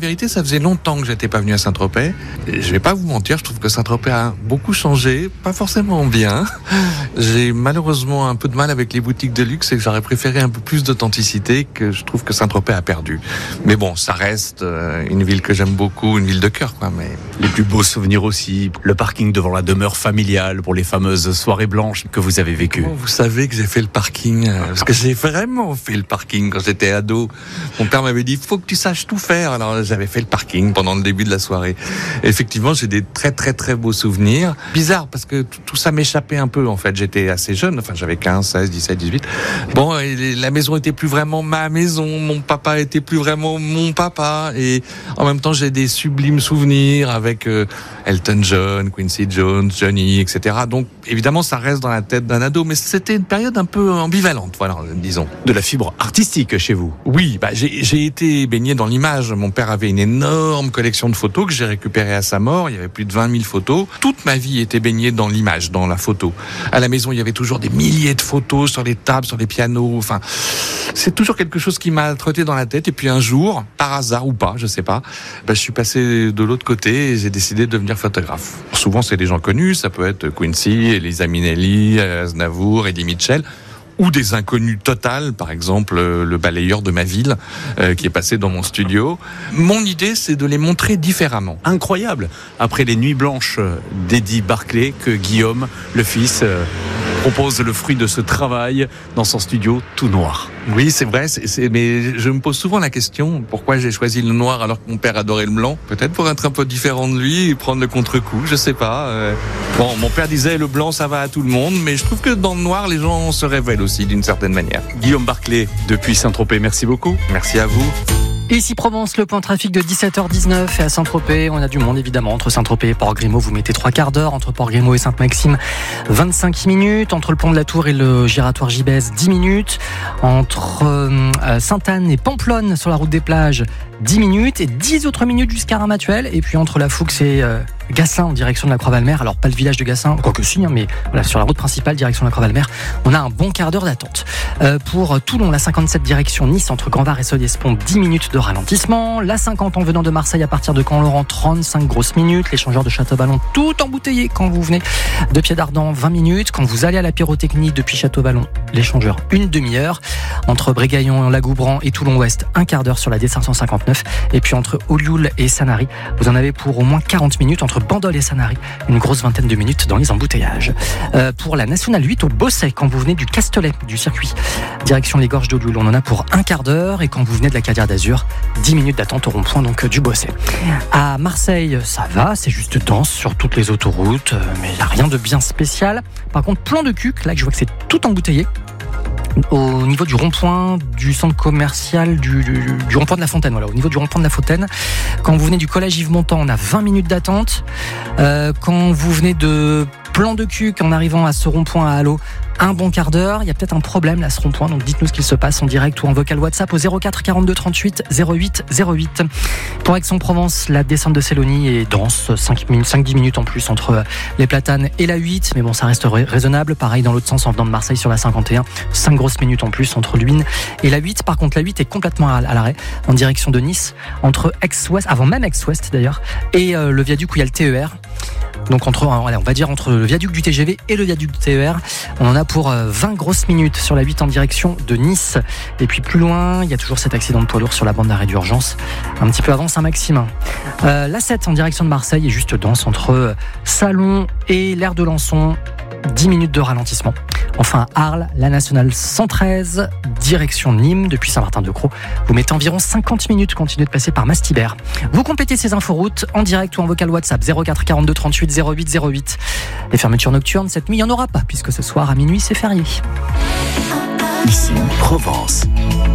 vérité, ça faisait longtemps que j'étais pas venu à Saint-Tropez. Et je vais pas vous mentir, je trouve que Saint-Tropez a beaucoup changé, pas forcément bien. J'ai malheureusement un peu de mal avec les boutiques de luxe et que j'aurais préféré un peu plus d'authenticité que je trouve que Saint-Tropez a perdu. Mais bon, ça reste une ville que j'aime beaucoup, une ville de cœur, quoi. Mais les plus beaux souvenirs aussi, le parking devant la demeure familiale pour les fameuses soirées blanches que vous avez vécues. Vous savez que j'ai fait le parking, parce que j'ai vraiment fait le parking quand j'étais ado. Mon père m'avait dit, faut que tu saches tout faire. Alors j'avais fait le parking pendant le début de la soirée. Et effectivement, j'ai des très très très beaux souvenirs. Bizarre, parce que tout ça m'échappait un peu, en fait. J'étais assez jeune, enfin j'avais 15, 16, 17, 18. Bon, et la maison était plus vraiment ma maison. Mon papa était plus vraiment mon papa. Et en même temps, j'ai des sublimes souvenirs avec Elton John, Quincy Jones, Johnny, etc. Donc évidemment, ça reste dans la tête d'un ado. Mais c'était une période un peu ambivalente, voilà, disons. De la fibre artistique chez vous. Oui, j'ai été baigné dans l'image. Mon père avait une énorme collection de photos que j'ai récupérées à sa mort. Il y avait plus de 20 000 photos. Toute ma vie était baignée dans l'image, dans la photo. À la maison, il y avait toujours des milliers de photos sur les tables, sur les pianos. Enfin, c'est toujours quelque chose qui m'a trotté dans la tête. Et puis un jour, par hasard ou pas, je sais pas, je suis passé de l'autre côté et j'ai décidé de devenir photographe. Souvent, c'est des gens connus. Ça peut être Quincy, Elisa Minnelli, Aznavour, Eddie Mitchell. Ou des inconnus totales, par exemple le balayeur de ma ville qui est passé dans mon studio. Mon idée, c'est de les montrer différemment. Incroyable. Après les nuits blanches d'Eddie Barclay, que Guillaume, le fils, propose le fruit de ce travail dans son studio tout noir. Oui, c'est vrai, mais je me pose souvent la question, pourquoi j'ai choisi le noir alors que mon père adorait le blanc? Peut-être pour être un peu différent de lui et prendre le contre-coup, je sais pas. Bon, mon père disait le blanc ça va à tout le monde, mais je trouve que dans le noir, les gens se révèlent aussi d'une certaine manière. Guillaume Barclay, depuis Saint-Tropez, merci beaucoup. Merci à vous. Ici Provence, le point trafic de 17h19 et à Saint-Tropez, on a du monde évidemment. Entre Saint-Tropez et Port-Grimaud, vous mettez 3/4 d'heure. Entre Port-Grimaud et Sainte-Maxime, 25 minutes. Entre le pont de la Tour et le giratoire Gibès, 10 minutes. Entre Sainte-Anne et Pamplonne sur la route des plages, 10 minutes et 10 autres minutes jusqu'à Ramatuelle. Et puis entre la Fouques et Gassin en direction de la Croix-Valmer, alors pas le village de Gassin, quoique si, mais voilà, sur la route principale direction de la Croix-Valmer, on a un bon quart d'heure d'attente. Pour Toulon, la 57 direction Nice entre Grand-Var et Solliès-Pont, 10 minutes de ralentissement. La 50 en venant de Marseille à partir de Camp-Laurent, 35 grosses minutes. L'échangeur de Château-Vallon tout embouteillé quand vous venez de Pied-d'Ardan, 20 minutes. Quand vous allez à la pyrotechnie depuis Château-Vallon, l'échangeur une demi-heure. Entre Brégaillon, Lagoubran et Toulon-Ouest, un quart d'heure sur la D559. Et puis entre Olioul et Sanary, vous en avez pour au moins 40 minutes. Entre Bandol et Sanary, une grosse vingtaine de minutes dans les embouteillages. Pour la Nationale 8 au Bosset, quand vous venez du Castellet, du circuit, direction les gorges d'Olioul, on en a pour un quart d'heure. Et quand vous venez de la Cadière d'Azur, 10 minutes d'attente au rond-point donc du Bosset. À Marseille, ça va, c'est juste dense sur toutes les autoroutes, mais il n'y a rien de bien spécial. Par contre, plan de Cuc, là que je vois que c'est tout embouteillé. Au niveau du rond-point du centre commercial du rond-point de la Fontaine, voilà, au niveau du rond-point de la Fontaine. Quand vous venez du collège Yves Montand, on a 20 minutes d'attente. Quand vous venez de Plan de Cuc en arrivant à ce rond-point à Allo, un bon quart d'heure. Il y a peut-être un problème là, ce rond-point, donc dites-nous ce qu'il se passe en direct ou en vocal WhatsApp au 04 42 38 08 08. Pour Aix-en-Provence, la descente de Célonie est dense, 5-10 minutes en plus entre les Platanes et la 8, mais bon, ça reste raisonnable. Pareil dans l'autre sens en venant de Marseille sur la 51, 5 grosses minutes en plus entre Luynes et la 8. Par contre, la 8 est complètement à l'arrêt en direction de Nice, entre Aix-Ouest, avant même Aix-Ouest d'ailleurs, et le viaduc où il y a le TER. Donc on va dire entre le viaduc du TGV et le viaduc du TER, on en a pour 20 grosses minutes sur la 8 en direction de Nice. Et puis plus loin, il y a toujours cet accident de poids lourd sur la bande d'arrêt d'urgence, un petit peu avant Saint-Maximin. La 7 en direction de Marseille est juste dense entre Salon et l'aire de Lançon, 10 minutes de ralentissement. Enfin, Arles, la nationale 113, direction Nîmes, depuis Saint-Martin-de-Crau. Vous mettez environ 50 minutes, continuez de passer par Mastibert. Vous complétez ces inforoutes en direct ou en vocal WhatsApp 04 42 38 08 08. Les fermetures nocturnes, cette nuit, il n'y en aura pas, puisque ce soir à minuit, c'est férié. Ici, Provence.